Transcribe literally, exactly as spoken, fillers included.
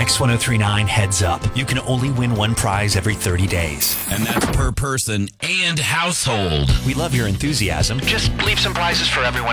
X ten thirty-nine Heads Up. You can only win one prize every thirty days. And that's per person and household. We love your enthusiasm. Just leave some prizes for everyone